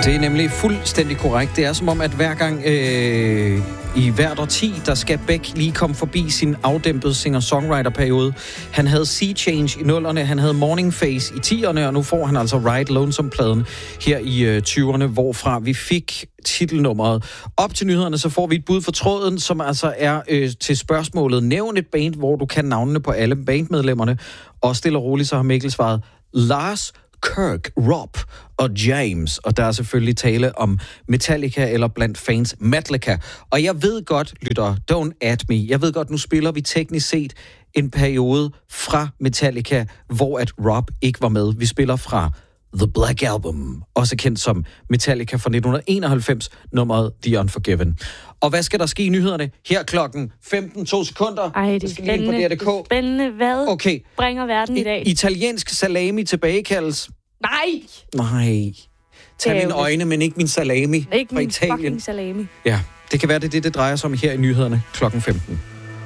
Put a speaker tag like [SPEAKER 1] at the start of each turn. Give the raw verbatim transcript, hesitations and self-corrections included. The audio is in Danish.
[SPEAKER 1] Det er nemlig fuldstændig korrekt. Det er som om, at hver gang øh, i hvert årti, der skal Beck lige komme forbi sin afdæmpede singer-songwriter-periode. Han havde Sea Change i nullerne, han havde Morning Face i tierne, og nu får han altså Ride Lonesome-pladen her i øh, tyverne, hvorfra vi fik titelnummeret. Op til nyhederne, så får vi et bud for tråden, som altså er øh, til spørgsmålet. Nævn et band, hvor du kan navnene på alle bandmedlemmerne. Og stille og roligt, så har Mikkel svaret Lars, Kirk, Rob og James, og der er selvfølgelig tale om Metallica eller blandt fans Metallica. Og jeg ved godt, lytter, don't at me, jeg ved godt, nu spiller vi teknisk set en periode fra Metallica, hvor at Rob ikke var med. Vi spiller fra The Black Album, også kendt som Metallica fra nitten enoghalvfems, nummeret The Unforgiven. Og hvad skal der ske i nyhederne? Her klokken femten, to sekunder.
[SPEAKER 2] Ej, det er spændende. Det er spændende. Hvad
[SPEAKER 1] okay.
[SPEAKER 2] bringer verden i dag?
[SPEAKER 1] Italiensk salami tilbagekaldes.
[SPEAKER 2] Nej!
[SPEAKER 1] Nej. Tag mine øjne, men ikke min salami.
[SPEAKER 2] Ikke
[SPEAKER 1] fra
[SPEAKER 2] min
[SPEAKER 1] Italien.
[SPEAKER 2] fucking salami.
[SPEAKER 1] Ja, det kan være, det er det, det drejer sig om her i nyhederne klokken femten.